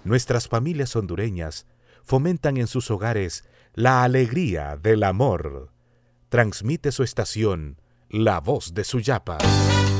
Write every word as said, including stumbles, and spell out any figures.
Nuestras familias hondureñas fomentan en sus hogares la alegría del amor. Transmite su estación, La Voz de Suyapa.